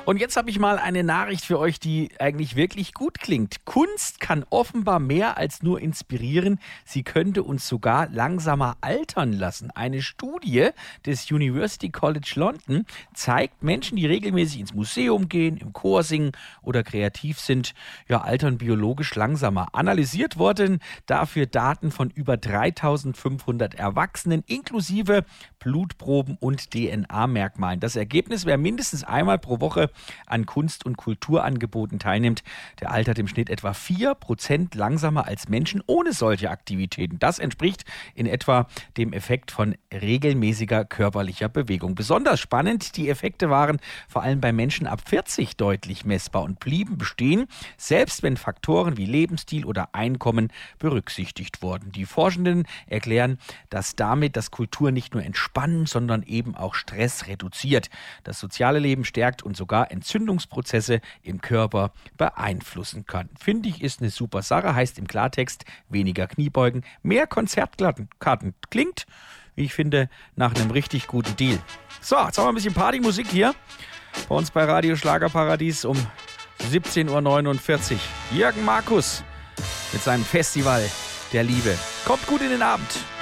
Und jetzt habe ich mal eine Nachricht für euch, die eigentlich wirklich gut klingt. Kunst kann offenbar mehr als nur inspirieren. Sie könnte uns sogar langsamer altern lassen. Eine Studie des University College London zeigt, Menschen, die regelmäßig ins Museum gehen, im Chor singen oder kreativ sind, altern biologisch langsamer. Analysiert wurden dafür Daten von über 3500 Erwachsenen inklusive Blutproben und DNA-Merkmalen. Das Ergebnis: wer mindestens einmal pro Woche an Kunst- und Kulturangeboten teilnimmt, der altert im Schnitt etwa 4% langsamer als Menschen ohne solche Aktivitäten. Das entspricht in etwa dem Effekt von regelmäßiger körperlicher Bewegung. Besonders spannend, die Effekte waren vor allem bei Menschen ab 40 deutlich messbar und blieben bestehen, selbst wenn Faktoren wie Lebensstil oder Einkommen berücksichtigt wurden. Die Forschenden erklären, dass damit das Kultur nicht nur entspannen, sondern eben auch Stress reduziert, das soziale Leben stärkt und sogar Entzündungsprozesse im Körper beeinflussen kann. Finde ich, ist eine super Sache. Heißt im Klartext, weniger Kniebeugen, mehr Konzertkarten. Klingt, wie ich finde, nach einem richtig guten Deal. So, jetzt haben wir ein bisschen Partymusik hier bei uns bei Radio Schlagerparadies um 17.49 Uhr. Jürgen Markus mit seinem Festival der Liebe. Kommt gut in den Abend.